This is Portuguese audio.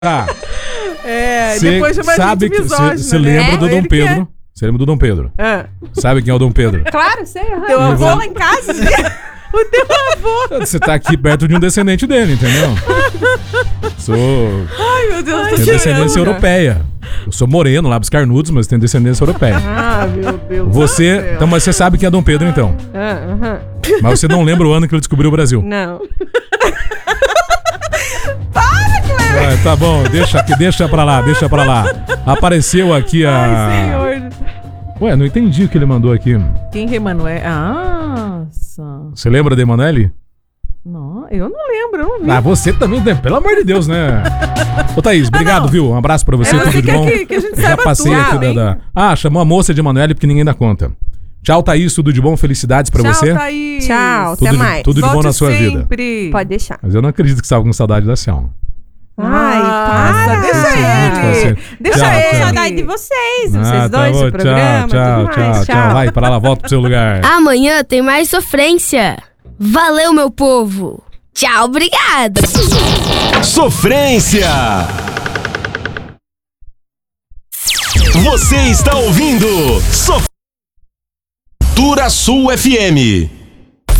Depois chama a gente misógino, Você lembra do Dom Pedro? Você lembra do Dom Pedro? Sabe quem é o Dom Pedro? Claro, sei. Teu avô lá em casa? O teu avô. Você tá aqui perto de um descendente dele, entendeu? Ai, meu Deus, tenho descendência europeia. Eu sou moreno lá dos Carnudos, mas tenho descendência europeia. Meu Deus. Mas você sabe quem é Dom Pedro, então. Mas você não lembra o ano que ele descobriu o Brasil? Não. Tá bom, deixa pra lá. Apareceu aqui a... Ai, senhor. Ué, não entendi o que ele mandou aqui. Quem que é Emanuele? Nossa. Você lembra da Emanuele? Não, eu não lembro, eu não vi. Você também, pelo amor de Deus, né? Ô, Thaís, obrigado, viu? Um abraço pra você, tudo de bom. Que a gente já passei tudo, aqui chamou a moça de Emanuele porque ninguém dá conta. Tchau, Thaís, tudo de bom, felicidades pra você. Tchau, Thaís. Tchau, até mais. Tudo de bom na sua vida. Pode deixar. Mas eu não acredito que você estava com saudade da Selma. Para, deixa ele. Deixa ele. Saudade de vocês dois, bom, o programa. Tchau. Vai pra lá, volta pro seu lugar. Amanhã tem mais sofrência. Valeu, meu povo. Tchau, obrigada. Sofrência. Você está ouvindo Cultura Sul FM.